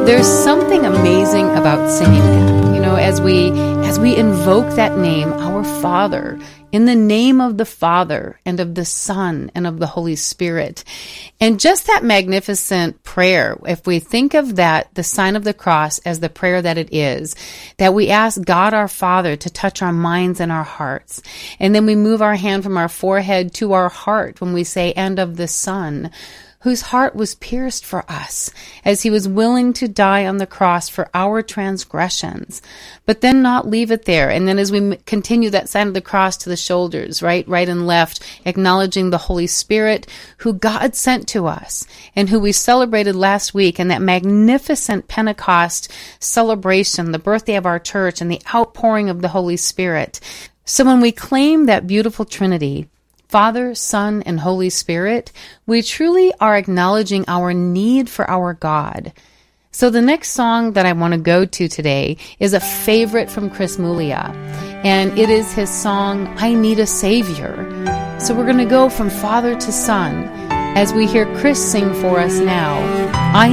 There's something amazing about singing that. You know, as we invoke that name, our Father, in the name of the Father and of the Son and of the Holy Spirit. And just that magnificent prayer, if we think of that, the sign of the cross as the prayer that it is, that we ask God our Father to touch our minds and our hearts. And then we move our hand from our forehead to our heart when we say, and of the Son, whose heart was pierced for us, as he was willing to die on the cross for our transgressions, but then not leave it there. And then as we continue that sign of the cross to the shoulders, right and left, acknowledging the Holy Spirit, who God sent to us, and who we celebrated last week in that magnificent Pentecost celebration, the birthday of our church, and the outpouring of the Holy Spirit. So when we claim that beautiful Trinity, Father, Son, and Holy Spirit, we truly are acknowledging our need for our God. So the next song that I want to go to today is a favorite from Chris Muglia, and it is his song, I Need a Savior. So we're going to go from Father to Son as we hear Chris sing for us now, I